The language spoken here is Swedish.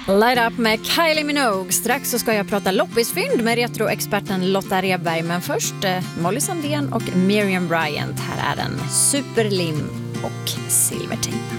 Light Up med Kylie Minogue. Strax så ska jag prata loppisfynd med retroexperten Lotta Rheberg. Men först Molly Sandén och Miriam Bryant. Här är den Superlim och Silvertejp.